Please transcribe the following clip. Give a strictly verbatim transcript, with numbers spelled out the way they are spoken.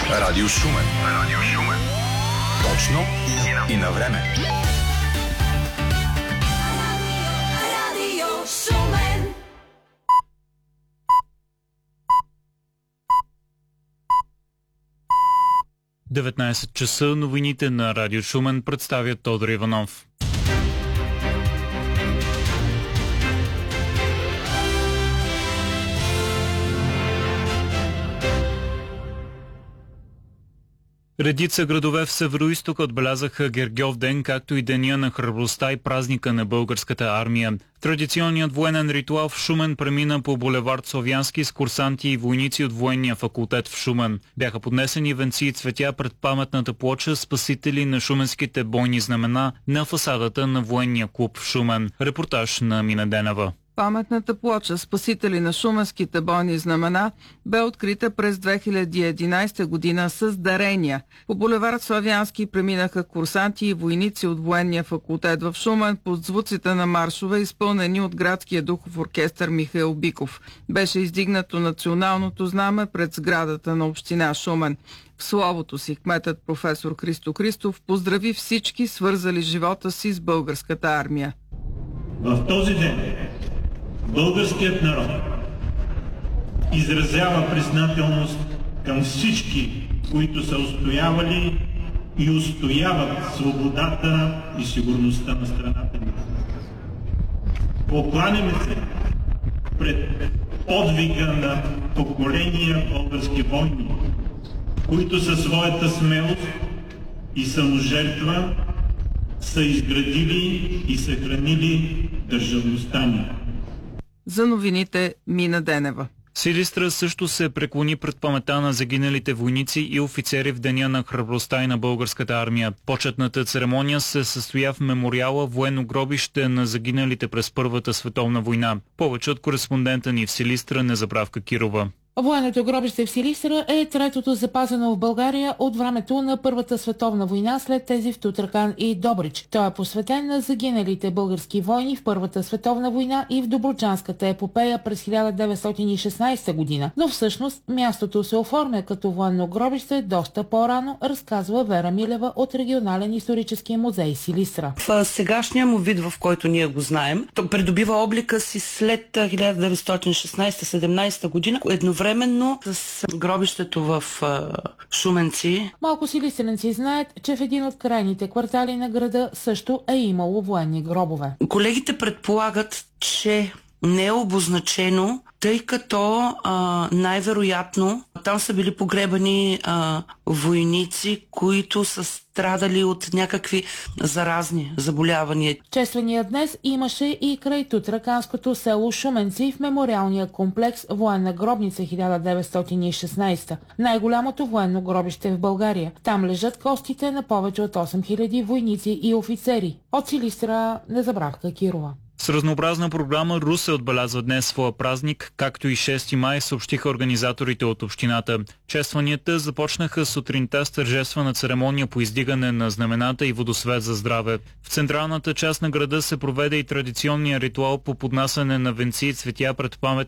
Радио Шумен. Радио Шумен. Точно и на време. Радио Шумен. деветнайсет часа, новините на Радио Шумен представят Тодор Иванов. Редица градове в Североизтока отбелязаха Гергьов ден, както и Деня на храбростта и празника на българската армия. Традиционният военен ритуал в Шумен премина по булевард Славянски с курсанти и войници от военния факултет в Шумен. Бяха поднесени венци и цветя пред паметната плоча спасители на шуменските бойни знамена на фасадата на военния клуб в Шумен. Репортаж на Мина Денева. Паметната плоча «Спасители на шуменските бойни знамена» бе открита през две хиляди и единайсета година с дарения. По булевард Славянски преминаха курсанти и войници от военния факултет в Шумен под звуците на маршове, изпълнени от градския духов оркестър Михаил Биков. Беше издигнато националното знаме пред сградата на община Шумен. В словото си кметът професор Христо Христов поздрави всички, свързали живота си с българската армия. В този ден българският народ изразява признателност към всички, които са устоявали и устояват свободата и сигурността на страната ни. Покланяме се пред подвига на поколения български войни, които със своята смелост и саможертва са изградили и съхранили държавността ни. За новините Мина Денева. Силистра също се преклони пред паметта на загиналите войници и офицери в Деня на храбростта и на българската армия. Почетната церемония се състоя в мемориала Военно гробище на загиналите през Първата световна война. Повече от кореспондента ни в Силистра Незабравка Кирова. Военното гробище в Силистра е третото запазено в България от времето на Първата световна война след тези в Тутракан и Добрич. Той е посветен на загиналите български войни в Първата световна война и в Добруджанската епопея през хиляда деветстотин и шестнайсета година. Но всъщност мястото се оформя като военно гробище доста по-рано, разказва Вера Милева от регионален исторически музей Силистра. В сегашния му вид, в който ние го знаем, то придобива облика си след хиляда деветстотин и шестнайсета-седемнайсета година, едновременно Временно с гробището в а, Шуменци. Малко силистренци знаят, че в един от крайните квартали на града също е имало военни гробове. Колегите предполагат, че не е обозначено, тъй като а, най-вероятно там са били погребани а, войници, които са страдали от някакви заразни заболявания. Чествания днес имаше и край тутраканското село Шуменци в мемориалния комплекс Военна гробница хиляда деветстотин и шестнайсета. Най-голямото военно гробище в България. Там лежат костите на повече от осем хиляди войници и офицери. От Силистра Незабравка Кирова. С разнообразна програма Русе отбелязва днес своя празник, както и шести май, съобщиха организаторите от общината. Честванията започнаха сутринта с тържествена церемония по издигане на знамената и водосвет за здраве. В централната част на града се проведе и традиционния ритуал по поднасяне на венци и цветя пред паметни